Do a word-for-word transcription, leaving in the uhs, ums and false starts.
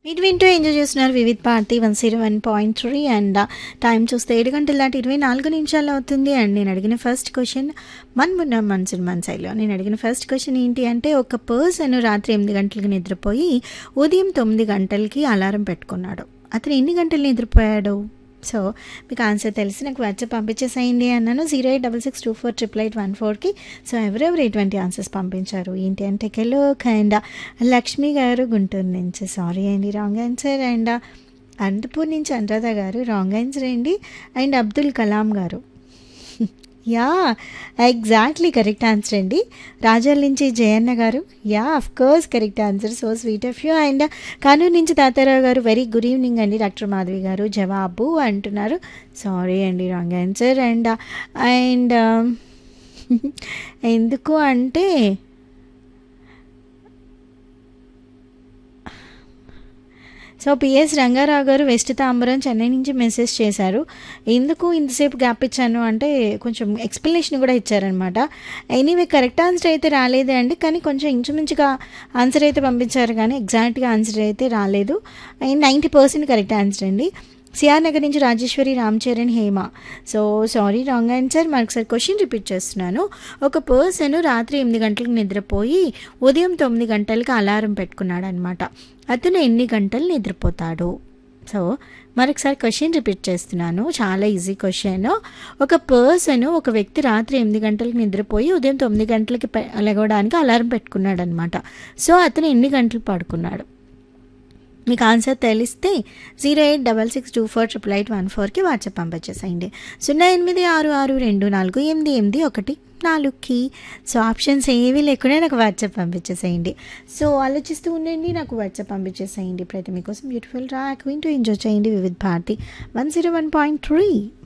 మీరు వింటూ ఎంజాయ్ చేస్తున్నారు Vividh Bharati one zero one point three and time చూస్తే ఏడు గంటల దాటి ఇరవై నాలుగు నిమిషాలు అవుతుంది. అండ్ నేను అడిగిన first question Mann Munna monsoon మన్సైలో నేను అడిగిన ఫస్ట్ క్వశ్చన్ ఏంటి అంటే, ఒక పర్సన్ రాత్రి ఎనిమిది గంటలకి నిద్రపోయి ఉదయం తొమ్మిది గంటలకి అలారం పెట్టుకున్నాడు. అతను ఎన్ని గంటలు నిద్రపోయాడు? సో మీకు ఆన్సర్ తెలిసి నాకు వాట్సాప్ పంపించేసేయండి అన్నాను zero eight double six two four triple eight one ఫోర్కి. సో ఎవరెవరు ఎటువంటి ఆన్సర్స్ పంపించారు ఏంటి అంటే, కెలో అండ్ లక్ష్మి గారు గుంటూరు నుంచి సారీ అండి రాంగ్ ఆన్సర్. అండ్ అనంతపూర్ నుంచి అనురాధ గారు రాంగ్ ఆన్సర్ అండి. అండ్ అబ్దుల్ కలాం గారు యా ఎగ్జాక్ట్లీ కరెక్ట్ ఆన్సర్ అండి. రాజాల నుంచి జయన్న గారు yeah of course correct answer, so sweet of you. And Kanuru నుంచి తాతారావు గారు వెరీ గుడ్ ఈవినింగ్ అండి. డాక్టర్ మాధవి గారు జవాబు అంటున్నారు, సారీ అండి రాంగ్ ఆన్సర్. అండ్ అండ్ ఎందుకు అంటే సో పిఎస్ రంగారావు గారు వెస్ట్ తాంబరం చెన్నై నుంచి మెసేజ్ చేశారు. ఎందుకు ఇంతసేపు గ్యాప్ ఇచ్చాను అంటే కొంచెం ఎక్స్ప్లెనేషన్ కూడా ఇచ్చారనమాట. ఎనీవే కరెక్ట్ ఆన్సర్ అయితే రాలేదే అండి, కానీ కొంచెం ఇంచుమించుగా ఆన్సర్ అయితే పంపించారు కానీ ఎగ్జాక్ట్గా ఆన్సర్ అయితే రాలేదు. And ninety percent correct answer అండి. సిఆర్ నగర్ నుంచి Rajeshwari Ram Charan Hema, so sorry wrong answer. మరొకసారి క్వశ్చన్ రిపీట్ చేస్తున్నాను. ఒక పర్సన్ రాత్రి ఎనిమిది గంటలకు నిద్రపోయి ఉదయం తొమ్మిది గంటలకు అలారం పెట్టుకున్నాడు అనమాట. అతను ఎన్ని గంటలు నిద్రపోతాడు? సో మరొకసారి క్వశ్చన్ రిపీట్ చేస్తున్నాను, చాలా ఈజీ క్వశ్చన్. ఒక పర్సన్ ఒక వ్యక్తి రాత్రి ఎనిమిది గంటలకు నిద్రపోయి ఉదయం తొమ్మిది గంటలకి లెగవడానికి అలారం పెట్టుకున్నాడు అనమాట. సో అతను ఎన్ని గంటలు పడుకున్నాడు? మీకు ఆన్సర్ తెలిస్తే zero eight double six two four triple eight one ఫోర్కి వాట్సాప్ పంపించేసేయండి. సున్నా ఎనిమిది ఆరు ఆరు రెండు నాలుగు ఎనిమిది ఎనిమిది ఒకటి నాలుగుకి. సో ఆప్షన్స్ ఏవి లేకుండా నాకు వాట్సాప్ పంపించేసేయండి. సో ఆలోచిస్తూ ఉండండి, నాకు వాట్సాప్ పంపించేసేయండి. ప్రతి మీకోసం బ్యూటిఫుల్ ట్రాక్ వింటూ ఎంజాయ్ చేయండి Vividh Bharati one zero one point three.